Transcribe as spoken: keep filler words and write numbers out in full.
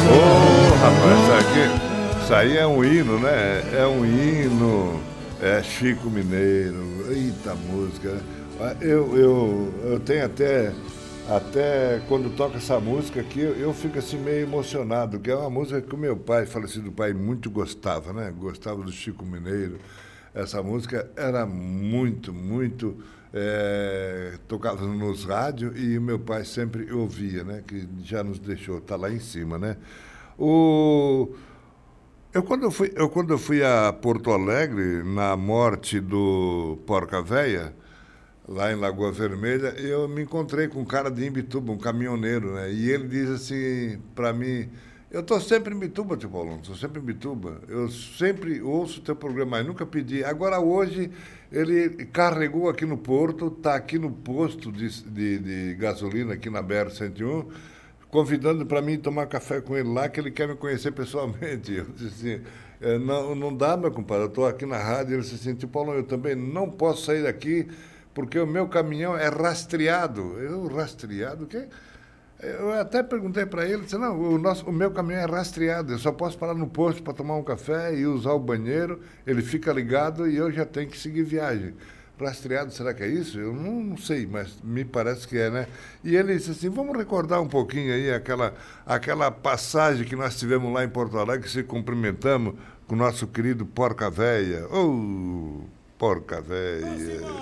Ô, rapaz, isso aqui, isso aí é um hino, né? É um hino, é Chico Mineiro, eita música. Eu, eu, eu tenho até, até quando toca essa música aqui, eu, eu fico assim meio emocionado, que é uma música que o meu pai, falecido pai, muito gostava, né? Gostava do Chico Mineiro. Essa música era muito, muito... É, tocava nos rádios e o meu pai sempre ouvia, né? Que já nos deixou, tá lá em cima, né? O, eu, quando eu, fui, eu, quando eu fui a Porto Alegre, na morte do Porca Véia, lá em Lagoa Vermelha, eu me encontrei com um cara de Imbituba, um caminhoneiro, né? E ele diz assim para mim... Eu estou sempre em Imbituba, tio Paulão, estou sempre em Imbituba. Eu sempre ouço o teu programa, mas nunca pedi. Agora, hoje, ele carregou aqui no Porto, está aqui no posto de, de, de gasolina, aqui na B R cento e um, convidando para mim tomar café com ele lá, que ele quer me conhecer pessoalmente. Eu disse assim, é, não, não dá, meu compadre, eu estou aqui na rádio. Ele disse assim, tio Paulão, eu também não posso sair daqui, porque o meu caminhão é rastreado. Eu, rastreado, o quê? Eu até perguntei para ele, disse, não, o, nosso, o meu caminhão é rastreado, eu só posso parar no posto para tomar um café e usar o banheiro, ele fica ligado e eu já tenho que seguir viagem. Rastreado, será que é isso? Eu não, não sei, mas me parece que é, né? E ele disse assim, vamos recordar um pouquinho aí aquela, aquela passagem que nós tivemos lá em Porto Alegre, que se cumprimentamos com o nosso querido Porca Véia. Ô, oh, Porca Véia!